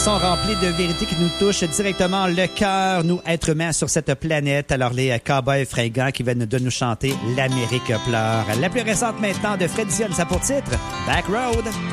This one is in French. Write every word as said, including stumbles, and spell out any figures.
chanson remplie de vérités qui nous touchent directement le cœur, nous, êtres humains sur cette planète. Alors, les Cowboys fringants qui viennent de nous chanter « L'Amérique pleure ». La plus récente maintenant de Fred Dionne, ça pour titre « Back Road ».